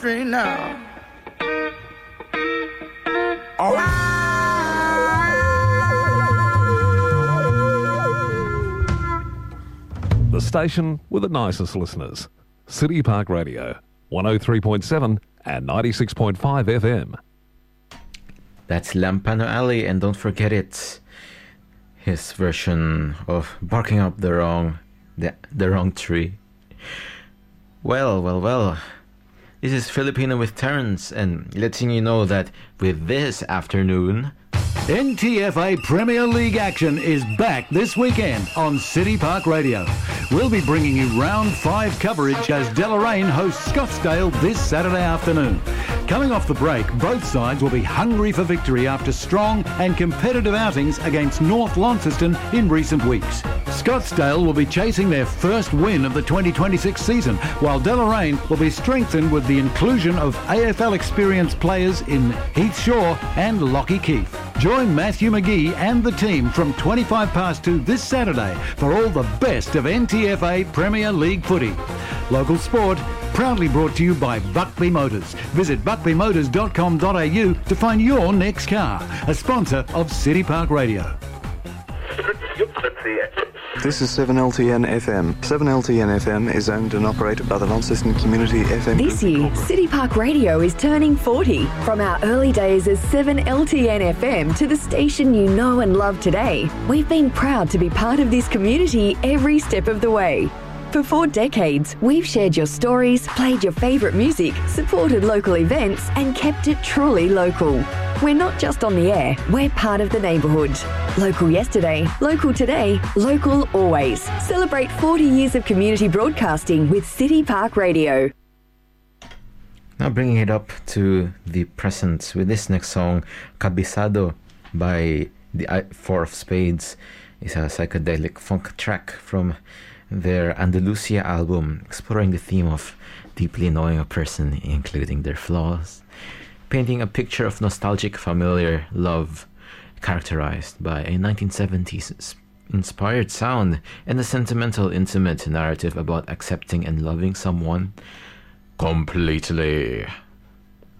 Street now. The station with the nicest listeners. City Park Radio, 103.7 and 96.5 FM. That's Lampano Alley, and don't forget it. His version of barking up the wrong tree. Well. This is Filipino with Terrence, and letting you know that with this afternoon, NTFA Premier League action is back this weekend on City Park Radio. We'll be bringing you round 5 coverage as Deloraine hosts Scottsdale this Saturday afternoon. Coming off the break, both sides will be hungry for victory after strong and competitive outings against North Launceston in recent weeks. Scottsdale will be chasing their first win of the 2026 season, while Deloraine will be strengthened with the inclusion of AFL experienced players in Heath Shaw and Lockie Keefe. Join Matthew McGee and the team from 2 this Saturday for all the best of NTFA Premier League footy. Local sport, proudly brought to you by Buckley Motors. Visit buckley.motors.com.au to find your next car, a sponsor of City Park Radio. This is 7LTN FM. 7LTN FM is owned and operated by the Launceston Community FM. This year, City Park Radio is turning 40. From our early days as 7LTN FM to the station you know and love today, we've been proud to be part of this community every step of the way. For 4 decades, we've shared your stories, played your favourite music, supported local events, and kept it truly local. We're not just on the air, we're part of the neighbourhood. Local yesterday, local today, local always. Celebrate 40 years of community broadcasting with City Park Radio. now bringing it up to the present with this next song, Cabizado by the Four of Spades. It's a psychedelic funk track from their Andalusia album, exploring the theme of deeply knowing a person, including their flaws, painting a picture of nostalgic familiar love characterized by a 1970s inspired sound and a sentimental intimate narrative about accepting and loving someone completely.